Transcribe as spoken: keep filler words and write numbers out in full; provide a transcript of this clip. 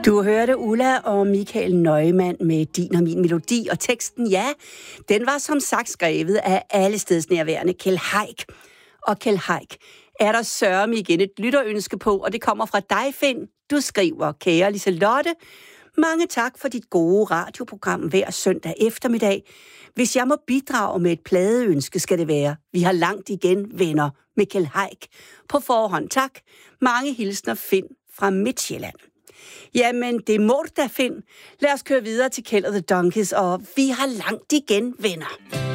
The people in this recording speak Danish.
Du hørte Ulla og Michael Neumann med Din og Min Melodi, og teksten, ja, den var som sagt skrevet af alle stedsnærværende Kjeld Haik. Og Kjeld Haik er der sørme igen et lytterønske på, og det kommer fra dig, Finn. Du skriver, kære Liselotte, mange tak for dit gode radioprogram hver søndag eftermiddag. Hvis jeg må bidrage med et pladeønske, skal det være, vi har langt igen, venner, med Kjeld Haik. På forhånd tak. Mange hilsner, Finn fra Midtjylland. Jamen, det må du da, Finn. Lad os køre videre til Kjeld og The Donkeys, og vi har langt igen, venner.